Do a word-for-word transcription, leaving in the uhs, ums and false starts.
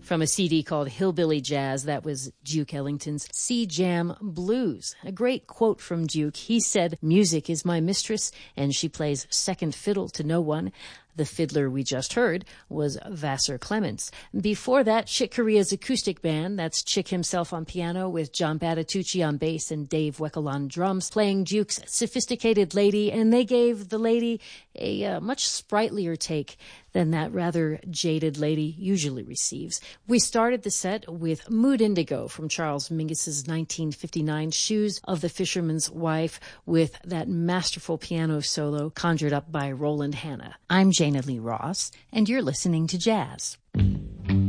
From a C D called Hillbilly Jazz, that was Duke Ellington's Sea Jam Blues. A great quote from Duke. He said, "Music is my mistress, and she plays second fiddle to no one." The fiddler we just heard was Vassar Clements. Before that, Chick Corea's acoustic band, that's Chick himself on piano with John Batitucci on bass and Dave Weckl on drums, playing Duke's Sophisticated Lady, and they gave the lady a uh, much sprightlier take than that rather jaded lady usually receives. We started the set with Mood Indigo from Charles Mingus's nineteen fifty-nine Shoes of the Fisherman's Wife, with that masterful piano solo conjured up by Roland Hanna. I'm Jana Lee Ross, and you're listening to Jazz.